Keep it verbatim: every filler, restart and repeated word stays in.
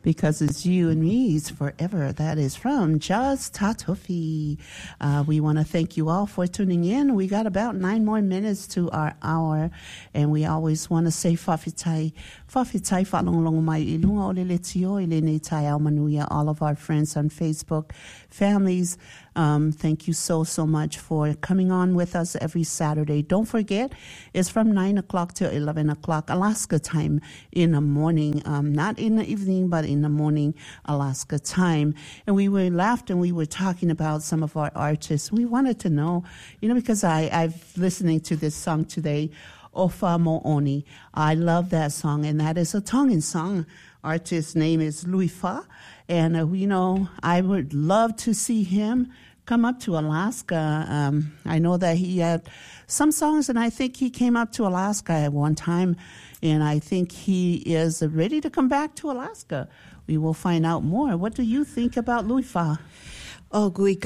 because it's you and me's forever. That is from Just Tatofi. Uh, we want to thank you all for tuning in. We got about nine more minutes to our hour, and we always want to say fafitai, fafitai falong mai ilunga ole letio ile ne tai almanuia. All of our friends on Facebook, families, um, thank you so so much for coming on with us every Saturday. Don't forget, it's from nine o'clock to eleven o'clock Alaska time in the morning, um, not in the evening, but in the morning Alaska time. And we were laughed and we were talking about some of our artists. We wanted to know, you know, because I I've listening to this song today, Ofa Mo'oni. I love that song, and that is a Tongan song. Artist's name is Louis Fa, and uh, you know, I would love to see him come up to Alaska. Um, I know that he had some songs, and I think he came up to Alaska at one time, and I think he is ready to come back to Alaska. We will find out more. What do you think about Louis Fa? Oh, Gui